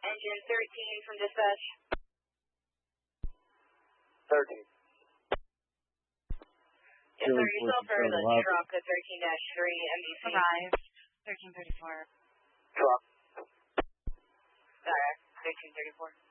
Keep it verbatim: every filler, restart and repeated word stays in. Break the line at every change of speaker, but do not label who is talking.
Engine thirteen from dispatch.
thirteen.
Yes, sir, yourself for the truck at thirteen dash three M D C.
Five. thirteen thirty-four.
Truck.
Direct, thirteen thirty-four.